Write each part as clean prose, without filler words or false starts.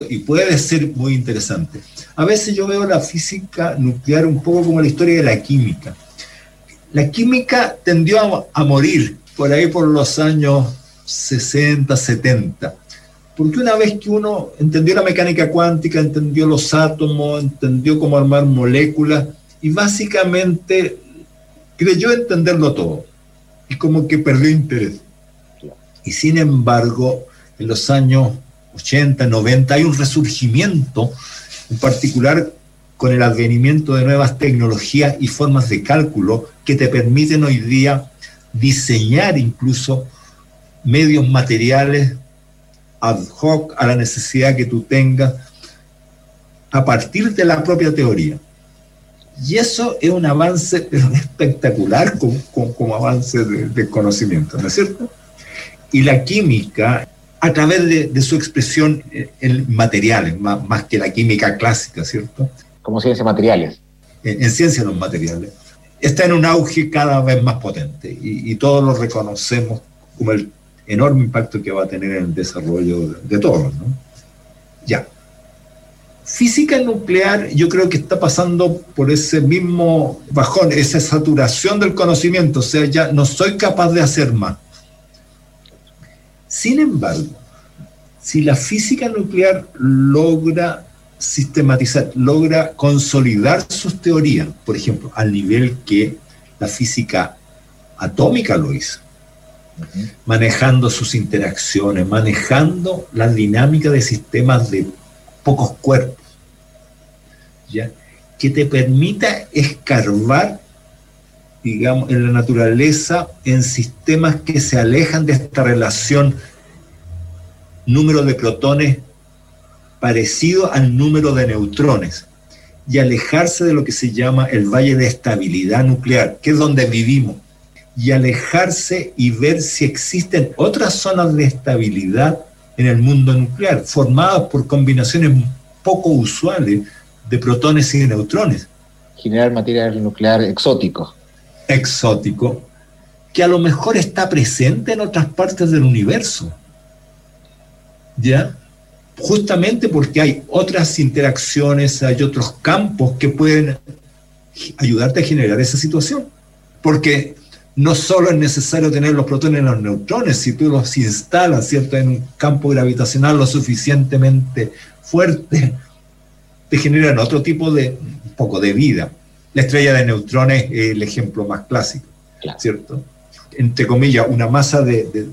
y puede ser muy interesante. A veces yo veo la física nuclear un poco como la historia de la química. La química tendió a morir por ahí por los años 60, 70, porque una vez que uno entendió la mecánica cuántica, entendió los átomos, entendió cómo armar moléculas, y básicamente creyó entenderlo todo, y como que perdió interés. Y sin embargo, en los años 80, 90, hay un resurgimiento, en particular con el advenimiento de nuevas tecnologías y formas de cálculo que te permiten hoy día diseñar incluso medios materiales ad hoc a la necesidad que tú tengas a partir de la propia teoría. Y eso es un avance pero espectacular como avance de conocimiento, ¿no es cierto? Y la química, a través de su expresión en materiales, más que la química clásica, ¿cierto? Como ciencias materiales. En ciencias de los materiales, está en un auge cada vez más potente y todos lo reconocemos como el enorme impacto que va a tener en el desarrollo de todos, ¿no? Ya. Física nuclear, yo creo que está pasando por ese mismo bajón, esa saturación del conocimiento, o sea, ya no soy capaz de hacer más. Sin embargo, si la física nuclear logra sistematizar, logra consolidar sus teorías, por ejemplo, al nivel que la física atómica lo hizo, manejando sus interacciones, manejando la dinámica de sistemas de pocos cuerpos, ¿ya? Que te permita escarbar, digamos, en la naturaleza, en sistemas que se alejan de esta relación número de protones parecido al número de neutrones, y alejarse de lo que se llama el valle de estabilidad nuclear, que es donde vivimos, y alejarse y ver si existen otras zonas de estabilidad en el mundo nuclear, formadas por combinaciones poco usuales de protones y de neutrones. Generar material nuclear exótico. Exótico, que a lo mejor está presente en otras partes del universo, ¿ya? Justamente porque hay otras interacciones, hay otros campos que pueden ayudarte a generar esa situación. Porque no solo es necesario tener los protones y los neutrones, si tú los instalas, ¿cierto?, en un campo gravitacional lo suficientemente fuerte, te generan otro tipo de, un poco de vida. La estrella de neutrones es el ejemplo más clásico, ¿cierto? Entre comillas, una masa de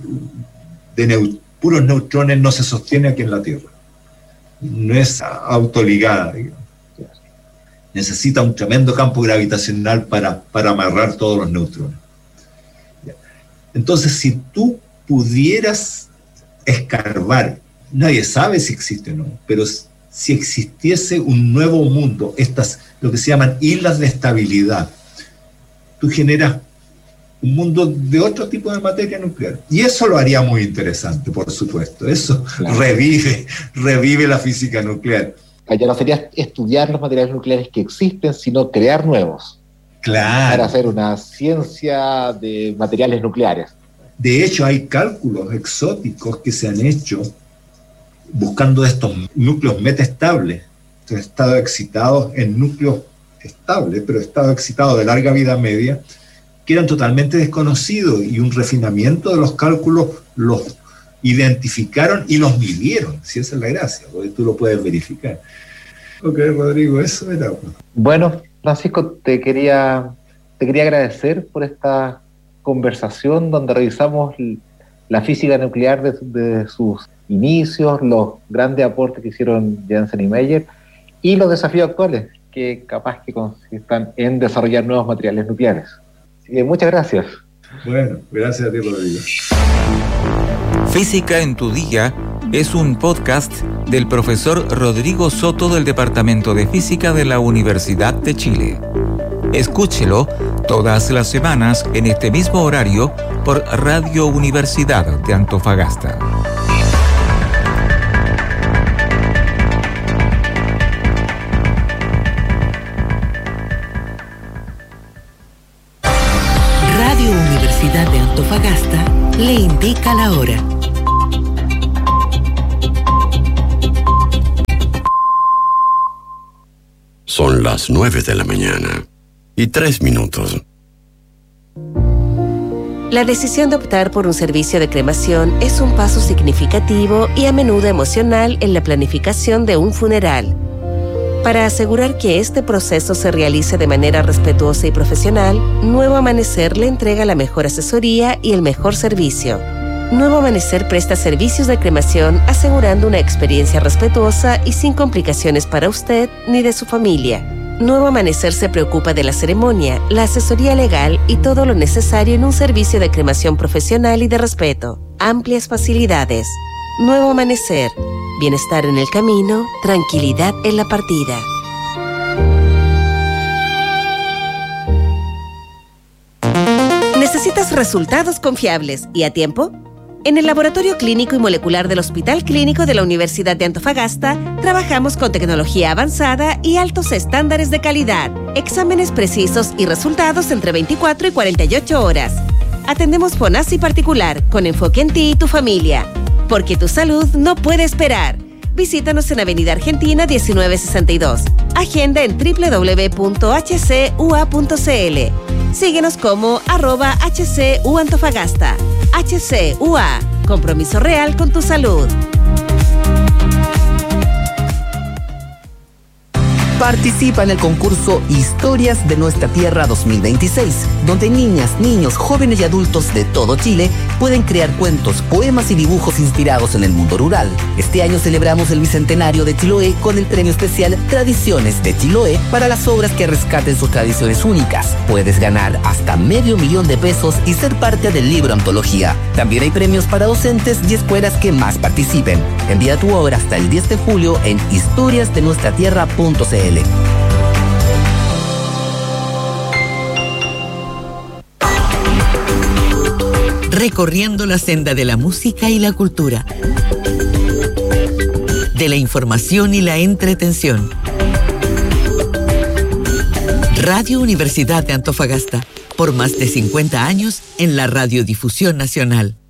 puros neutrones no se sostiene aquí en la Tierra. No es autoligada, digamos. Necesita un tremendo campo gravitacional para amarrar todos los neutrones. Entonces, si tú pudieras escarbar, nadie sabe si existe o no, pero si existiese un nuevo mundo, estas, lo que se llaman islas de estabilidad, tú generas un mundo de otro tipo de materia nuclear. Y eso lo haría muy interesante, por supuesto. Eso revive la física nuclear. Ya no sería estudiar los materiales nucleares que existen, sino crear nuevos. Claro. Para hacer una ciencia de materiales nucleares. De hecho, hay cálculos exóticos que se han hecho buscando estos núcleos metaestables, estos estados excitados en núcleos estables, pero estados excitados de larga vida media, que eran totalmente desconocidos, y un refinamiento de los cálculos los identificaron y los midieron, si esa es la gracia, porque tú lo puedes verificar. Ok, Rodrigo, eso era. Bueno, Francisco, te quería agradecer por esta conversación donde revisamos la física nuclear desde sus inicios, los grandes aportes que hicieron Jensen y Meyer y los desafíos actuales que capaz que consistan en desarrollar nuevos materiales nucleares. Así que muchas gracias. Bueno, gracias a ti, Rodrigo. Física en tu Día es un podcast del profesor Rodrigo Soto del Departamento de Física de la Universidad de Chile. Escúchelo todas las semanas en este mismo horario por Radio Universidad de Antofagasta. Radio Universidad de Antofagasta le indica la hora. Son las 9 de la mañana y 3 minutos. La decisión de optar por un servicio de cremación es un paso significativo y a menudo emocional en la planificación de un funeral. Para asegurar que este proceso se realice de manera respetuosa y profesional, Nuevo Amanecer le entrega la mejor asesoría y el mejor servicio. Nuevo Amanecer presta servicios de cremación asegurando una experiencia respetuosa y sin complicaciones para usted ni de su familia. Nuevo Amanecer se preocupa de la ceremonia, la asesoría legal y todo lo necesario en un servicio de cremación profesional y de respeto. Amplias facilidades. Nuevo Amanecer. Bienestar en el camino, tranquilidad en la partida. ¿Necesitas resultados confiables y a tiempo? En el Laboratorio Clínico y Molecular del Hospital Clínico de la Universidad de Antofagasta, trabajamos con tecnología avanzada y altos estándares de calidad, exámenes precisos y resultados entre 24 y 48 horas. Atendemos FONASI particular, con enfoque en ti y tu familia. Porque tu salud no puede esperar. Visítanos en Avenida Argentina 1962. Agenda en www.hcua.cl. Síguenos como @HCUAntofagasta. HCUA. Compromiso real con tu salud. Participa en el concurso Historias de Nuestra Tierra 2026, donde niñas, niños, jóvenes y adultos de todo Chile pueden crear cuentos, poemas y dibujos inspirados en el mundo rural. Este año celebramos el bicentenario de Chiloé con el premio especial Tradiciones de Chiloé para las obras que rescaten sus tradiciones únicas. Puedes ganar hasta $500,000 pesos y ser parte del libro antología. También hay premios para docentes y escuelas que más participen. Envía tu obra hasta el 10 de julio en historiasdenuestratierra.cl. Recorriendo la senda de la música y la cultura, de la información y la entretención. Radio Universidad de Antofagasta, por más de 50 años en la radiodifusión nacional.